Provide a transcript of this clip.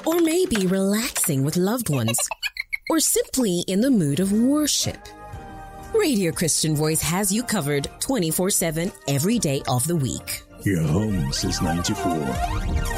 or maybe relaxing with loved ones, or simply in the mood of worship. Radio Christian Voice has you covered 24/7 every day of the week. Your home since 94.